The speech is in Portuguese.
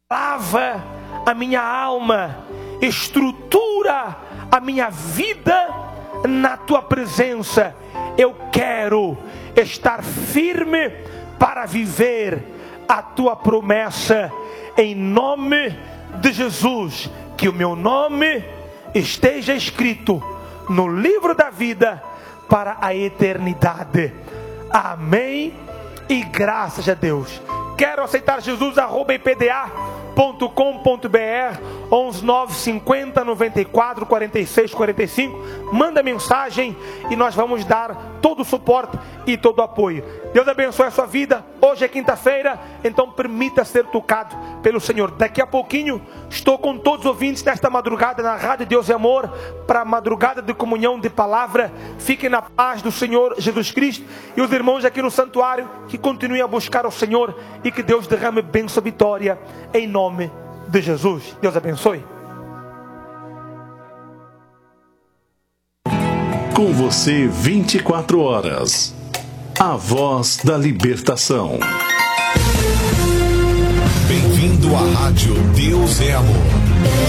lava a minha alma, estrutura a minha vida na tua presença. Eu quero estar firme para viver a tua promessa, em nome de Jesus. Que o meu nome esteja escrito no livro da vida para a eternidade. Amém e graças a Deus. Quero aceitar Jesus, @ipda.com.br 119 50 94 46 45. Manda mensagem e nós vamos dar todo o suporte e todo o apoio. Deus abençoe a sua vida. Hoje é quinta-feira, então permita ser tocado pelo Senhor. Daqui a pouquinho estou com todos os ouvintes nesta madrugada na Rádio Deus e Amor, para a madrugada de comunhão de palavra. Fiquem na paz do Senhor Jesus Cristo, e os irmãos aqui no santuário que continuem a buscar ao Senhor, e que Deus derrame bênção e vitória em nome de Jesus. Deus abençoe. Com você 24 horas. A voz da libertação. Bem-vindo à Rádio Deus é Amor.